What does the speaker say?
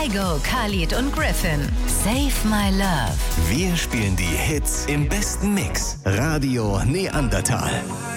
Kygo, Khalid und Griffin. Save My Love. Wir spielen die Hits im besten Mix. Radio Neandertal.